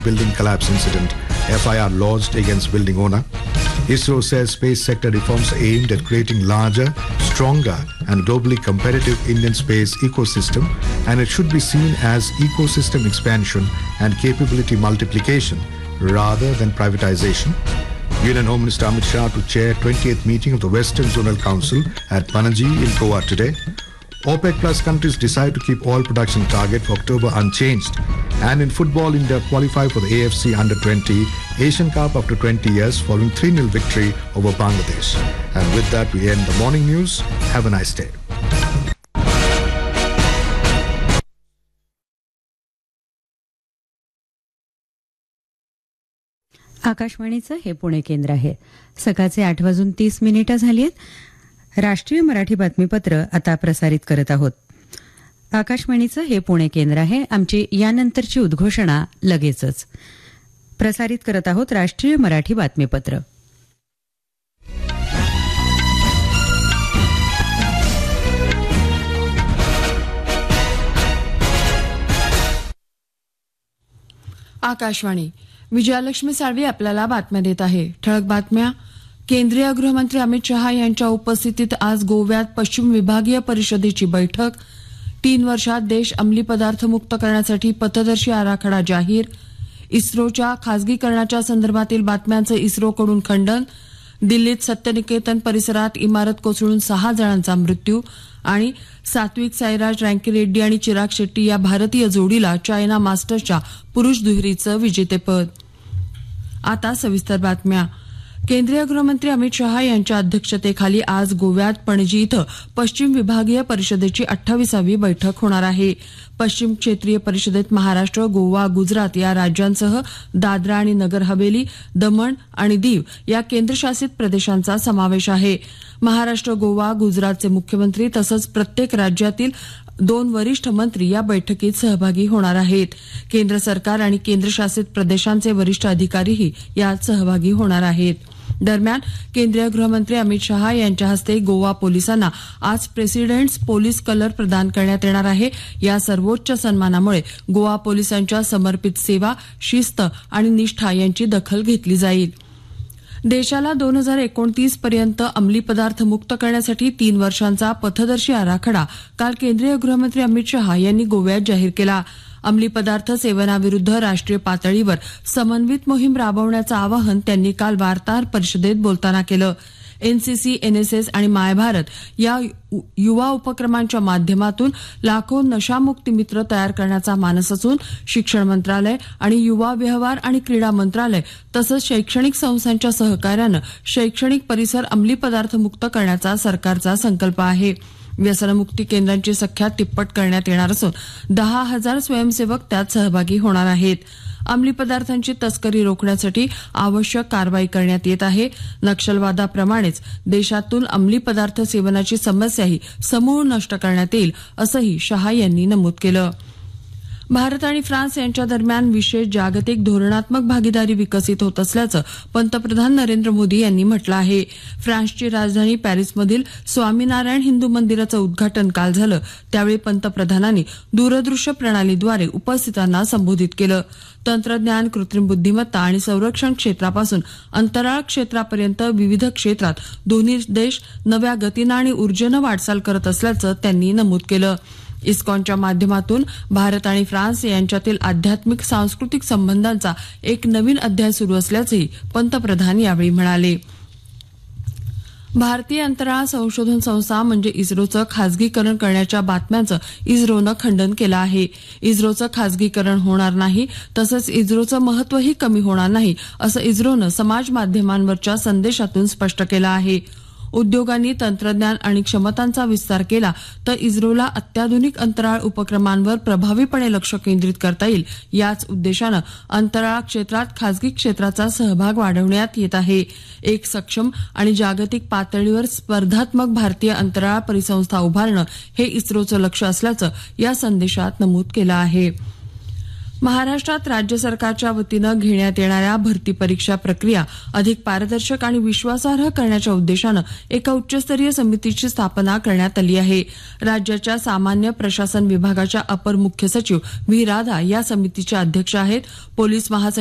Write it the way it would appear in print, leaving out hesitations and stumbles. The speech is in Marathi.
building collapse incident. FIR lodged against building owner. ISRO says space sector reforms aimed at creating larger, stronger and globally competitive Indian space ecosystem, and it should be seen as ecosystem expansion and capability multiplication rather than privatization. Union Home Minister Amit Shah to chair 20th meeting of the Western Zonal Council at Panaji in Goa today. OPEC Plus countries decide to keep oil production target for October unchanged. And in football, India qualified for the AFC Under-20 Asian Cup after 20 years following 3-0 victory over Bangladesh. And with that, we end the morning news. Have a nice day. आकाशवाणीचं हे पुणे केंद्र आहे. सकाळचे 8:30 झाली आहेत. राष्ट्रीय मराठी बातमीपत्र आता प्रसारित करत आहोत. आकाशवाणीचं हे पुणे केंद्र आहे. आमची यानंतरची उद्घोषणा लगेचच. प्रसारित करत आहोत राष्ट्रीय मराठी बातमीपत्र. आकाशवाणी. विजयालक्ष्मी साळवी आपल्याला बातम्या देत आहे. ठळक बातम्या. केंद्रीय गृहमंत्री अमित शहा यांच्या उपस्थितीत आज गोव्यात पश्चिम विभागीय परिषदेची बैठक. 3 वर्षात देश अंमली पदार्थ मुक्त करण्यासाठी पथदर्शी आराखडा जाहीर. इस्रोच्या खासगीकरणाच्या संदर्भातील बातम्यांचं इस्रोकडून खंडन. दिल्लीत सत्यनिकेतन परिसरात इमारत कोसळून 6 जणांचा मृत्यू. आणि सात्विक साईराज रँकीरेड्डी आणि चिराग शेट्टी या भारतीय जोडीला चायना मास्टर्सच्या पुरुष दुहेरीचं विजेतेपद. आता सविस्तर बातम्या. केंद्रीय गृहमंत्री अमित शहा यांच्या अध्यक्षतेखाली आज गोव्यात पणजी इथं पश्चिम विभागीय परिषदेची 28वी बैठक होणार आहे. पश्चिम क्षेत्रीय परिषदेत महाराष्ट्र, गोवा, गुजरात या राज्यांसह दादरा आणि नगर हवेली, दमण आणि दीव या केंद्रशासित प्रदेशांचा समावेश आहे. महाराष्ट्र, गोवा, गुजरातचे मुख्यमंत्री तसंच प्रत्येक राज्यातील 2 वरिष्ठ मंत्री या बैठकीत सहभागी होणार आहेत. केंद्र सरकार आणि केंद्रशासित प्रदेशांचे वरिष्ठ अधिकारीही यात सहभागी होणार आहेत. दरम्यान केंद्रीय गृहमंत्री अमित शहा यांच्या हस्ते गोवा पोलिसांना आज प्रेसिडेंट्स पोलीस कलर प्रदान करण्यात येणार आहे. या सर्वोच्च सन्मानामुळे गोवा पोलिसांच्या समर्पित सेवा, शिस्त आणि निष्ठा यांची दखल घेतली जाईल. देशाला 2029 पर्यंत अंमली पदार्थ मुक्त करण्यासाठी 3 वर्षांचा पथदर्शी आराखडा काल केंद्रीय गृहमंत्री अमित शहा यांनी गोव्यात जाहीर केला. अंमली पदार्थ सेवनाविरुद्ध राष्ट्रीय पातळीवर समन्वित मोहीम राबवण्याचं आवाहन त्यांनी काल वार्ताहर परिषदेत बोलताना केलं. एनसीसी, एनएसएस आणि माय भारत या युवा उपक्रमांच्या माध्यमातून लाखो नशामुक्ती मित्र तयार करण्याचा मानस असून शिक्षण मंत्रालय आणि युवा व्यवहार आणि क्रीडा मंत्रालय तसंच शैक्षणिक संस्थांच्या सहकार्यानं शैक्षणिक परिसर अंमली पदार्थ मुक्त करण्याचा सरकारचा संकल्प आहे. व्यसनमुक्ती केंद्रांची संख्या तिप्पट करण्यात येणार असून 10,000 स्वयंसेवक त्यात सहभागी होणार आहेत. अंमली पदार्थांची तस्करी रोखण्यासाठी आवश्यक कारवाई करण्यात येत आहे. नक्षलवादाप्रमाणेच देशातून अंमली पदार्थ सेवनाची समस्याही समूळ नष्ट करण्यात येईल असंही शहा यांनी नमूद केलं. भारत आणि फ्रान्स यांच्या दरम्यान विशेष जागतिक धोरणात्मक भागीदारी विकसित होत असल्याचं पंतप्रधान नरेंद्र मोदी यांनी म्हटलं आहे. फ्रान्सची राजधानी पॅरिसमधील स्वामीनारायण हिंदू मंदिराचं उद्घाटन काल झालं. त्यावेळी पंतप्रधानांनी दूरदृश्य प्रणालीद्वारे उपस्थितांना संबोधित केलं. तंत्रज्ञान, कृत्रिम बुद्धिमत्ता आणि संरक्षण क्षेत्रापासून अंतराळ क्षेत्रापर्यंत विविध क्षेत्रात दोन्ही देश नव्या गतीनं आणि ऊर्जेनं वाटचाल करत असल्याचं त्यांनी नमूद केलं. इस्कॉनच्या माध्यमातून भारत आणि फ्रान्स यांच्यातील आध्यात्मिक सांस्कृतिक संबंधांचा एक नवीन अध्याय सुरू असल्याचंही पंतप्रधान यावेळी म्हणाले. भारतीय अंतराळ संशोधन संस्था म्हणजे इस्रोचं खासगीकरण करण्याच्या बातम्यांचं इस्रोनं खंडन केलं आहे. इस्रोचं खासगीकरण होणार नाही तसंच इस्रोचं महत्वही कमी होणार नाही असं इस्रोनं समाज माध्यमांवरच्या संदेशातून स्पष्ट केलं आहे. उद्योगांनी तंत्रज्ञान आणि क्षमतांचा विस्तार केला तर इस्रोला अत्याधुनिक अंतराळ उपक्रमांवर प्रभावीपणे लक्ष केंद्रित करता येईल. याच उद्देशानं अंतराळ क्षेत्रात खासगी क्षेत्राचा सहभाग वाढवण्यात येत आहे. एक सक्षम आणि जागतिक पातळीवर स्पर्धात्मक भारतीय अंतराळ परिसंस्था उभारणं हे इस्रोचं लक्ष्य असल्याचं या संदेशात नमूद केलं आहे. महाराष्ट्रात राज्य सरकारच्या वतीनं घेण्यात येणाऱ्या भरती परीक्षा प्रक्रिया अधिक पारदर्शक आणि विश्वासार्ह करण्याच्या उद्देशानं एका उच्चस्तरीय समितीची स्थापना करण्यात आली आहे. राज्याच्या सामान्य प्रशासन विभागाच्या अपर मुख्य सचिव व्ही राधा या समितीच्या अध्यक्ष आहेत. पोलीस